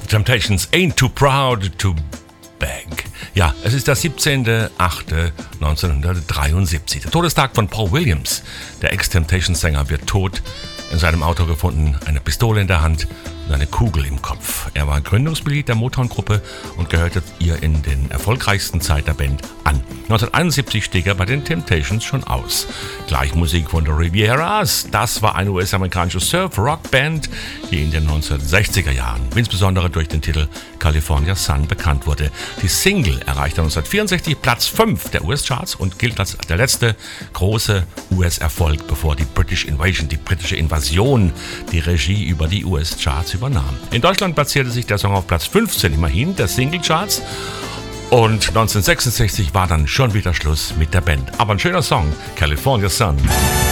Temptations Ain't Too Proud to Beg. Ja, es ist der 17.08.1973. Der Todestag von Paul Williams. Der Ex-Temptations-Sänger wird tot, in seinem Auto gefunden, eine Pistole in der Hand und eine Kugel im Kopf. Er war Gründungsmitglied der Motown-Gruppe und gehörte ihr in den erfolgreichsten Zeit der Band an. 1971 stieg er bei den Temptations schon aus. Gleich Musik von The Rivieras. Das war eine US-amerikanische Surf-Rock-Band, die in den 1960er Jahren insbesondere durch den Titel California Sun bekannt wurde. Die Single erreichte 1964 Platz 5 der US-Charts und gilt als der letzte große US-Erfolg, bevor die British Invasion, die britische Invasion, die Regie über die US-Charts übernahm. In Deutschland platzierte sich der Song auf Platz 15 immerhin der Single-Charts. Und 1966 war dann schon wieder Schluss mit der Band. Aber ein schöner Song, California Sun.